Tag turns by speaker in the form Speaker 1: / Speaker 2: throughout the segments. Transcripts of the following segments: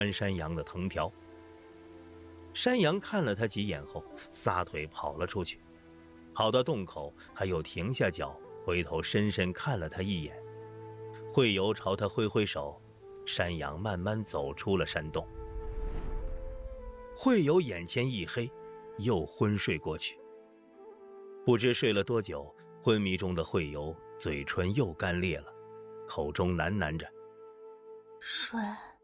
Speaker 1: 山羊的藤条。山羊看了他几眼后，撒腿跑了出去。跑到洞口，他又停下脚，回头深深看了他一眼。慧游朝他挥挥手，山羊慢慢走出了山洞。慧游眼前一黑，又昏睡过去。不知睡了多久，昏迷中的慧游嘴唇又干裂了，口中喃喃着：“
Speaker 2: 水。”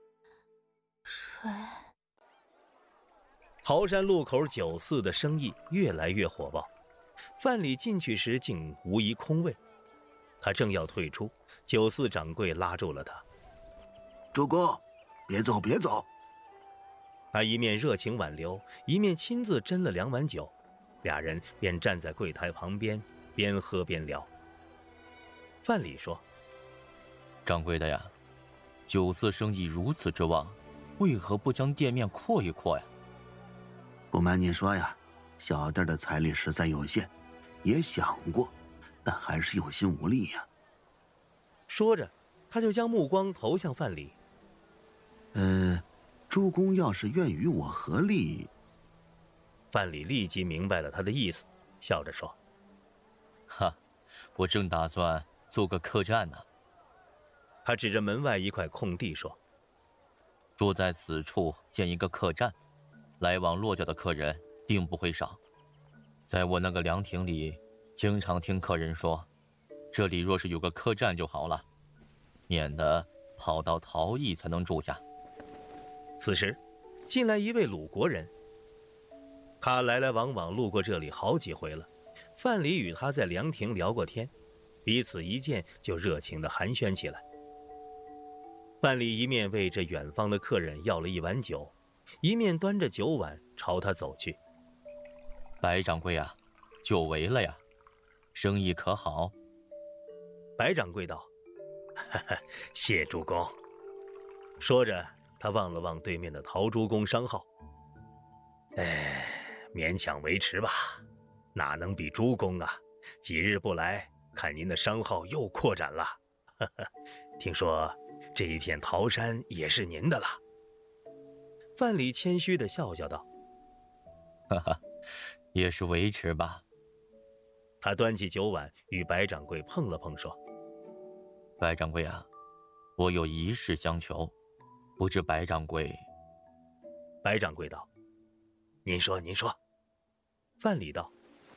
Speaker 1: 桃山路口酒肆的生意越来越火爆，范蠡进去时竟无一空位。他正要退出，酒肆掌柜拉住了他：“
Speaker 3: 主公，别走别走。”
Speaker 1: 他一面热情挽留，一面亲自斟了2碗酒，俩人便站在柜台旁边，边喝边聊。范蠡说：“
Speaker 4: 掌柜的呀，酒肆生意如此之旺，为何不将店面扩一扩呀？”
Speaker 3: 不瞒您说呀，小弟的财力实在有限，也想过，但还是有心无力呀。
Speaker 1: 说着，他就将目光投向范蠡。
Speaker 3: 诸公要是愿与我合力……
Speaker 1: 范蠡立即明白了他的意思，笑着说：“
Speaker 4: 哈，我正打算做个客栈呢。”
Speaker 1: 他指着门外一块空地说：“
Speaker 4: 若在此处建一个客栈，来往落脚的客人定不会少。在我那个凉亭里，经常听客人说，这里若是有个客栈就好了，免得跑到陶邑才能住下。”
Speaker 1: 此时，进来一位鲁国人。他来来往往路过这里好几回了，范蠡与他在凉亭聊过天，彼此一见就热情地寒暄起来。范蠡一面为这远方的客人要了一碗酒，一面端着酒碗朝他走去。
Speaker 4: “白掌柜啊，久违了呀，生意可好？”
Speaker 1: 白掌柜道：“哈哈，谢主公。”说着，他望了望对面的陶朱公商号：“勉强维持吧，哪能比朱公啊？几日不来，看您的商号又扩展了。哈哈，听说这一片桃山也是您的了。”范蠡谦虚地笑笑道：“
Speaker 4: 哈哈，也是维持吧。”
Speaker 1: 他端起酒碗与白掌柜碰了碰，说：“
Speaker 4: 白掌柜啊，我有一事相求，不知白掌柜……”
Speaker 1: 白掌柜道：“您说。”范蠡道：“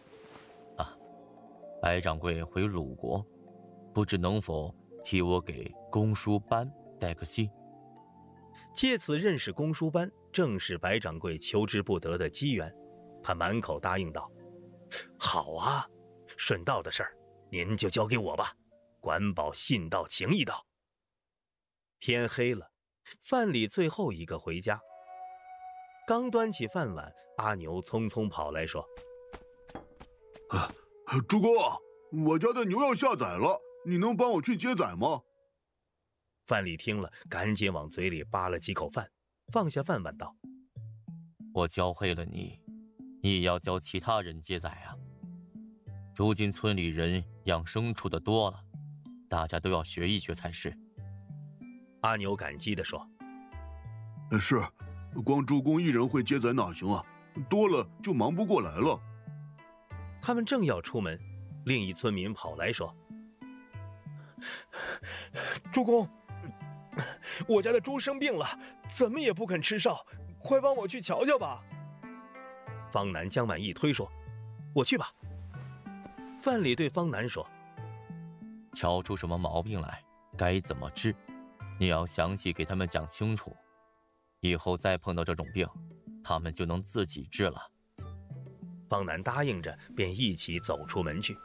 Speaker 4: 白掌柜回鲁国，不知能否替我给公输班带个信？”
Speaker 1: 借此认识公输班，正是白掌柜求之不得的机缘。他满口答应道：“好啊，顺道的事儿，您就交给我吧，管保信道情义道。”天黑了，范蠡最后一个回家。刚端起饭碗，阿牛匆匆跑来说：“
Speaker 3: 主公，我家的牛要下崽了，你能帮我去接崽吗？”
Speaker 1: 范蠡听了，赶紧往嘴里扒了几口饭，放下饭碗道：“
Speaker 4: 我教会了你，你也要教其他人接崽啊。如今村里人养牲畜的多了，大家都要学一学才是。”
Speaker 1: 阿牛感激地说：“
Speaker 3: 是，光主公一人会接崽哪行啊？多了就忙不过来了。”
Speaker 1: 他们正要出门，另一村民跑来说：“
Speaker 5: 主公，我家的猪生病了，怎么也不肯吃哨，快帮我去瞧瞧吧。”
Speaker 1: 方南将碗一推说：“我去吧。”范蠡对方南说：“
Speaker 4: 瞧出什么毛病来，该怎么治，你要详细给他们讲清楚，以后再碰到这种病，他们就能自己治了。”
Speaker 1: 方南答应着，便一起走出门去。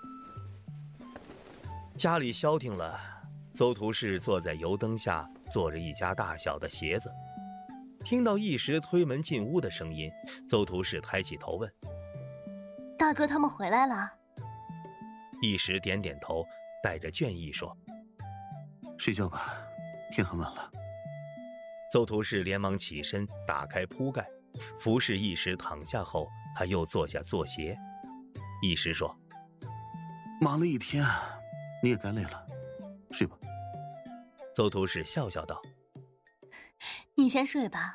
Speaker 1: 家里消停了，邹图氏坐在油灯下，做着一家大小的鞋子。听到一时推门进屋的声音，邹图氏抬起头问：“
Speaker 2: 大哥他们回来了？”
Speaker 1: 一时点点头，带着倦意说：“
Speaker 3: 睡觉吧，天很晚了。”
Speaker 1: 邹图氏连忙起身，打开铺盖，服侍一时躺下后，他又坐下做鞋。一时说：“
Speaker 3: 忙了一天，你也该累了，睡吧。”
Speaker 1: 邹图氏笑笑道：“
Speaker 2: 你先睡吧，